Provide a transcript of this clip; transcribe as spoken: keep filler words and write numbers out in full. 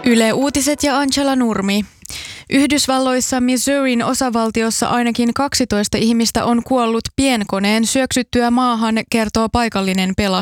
Yle Uutiset ja Angela Nurmi. Yhdysvalloissa Missourin osavaltiossa ainakin kaksitoista ihmistä on kuollut pienkoneen syöksyttyä maahan, kertoo paikallinen pelastus.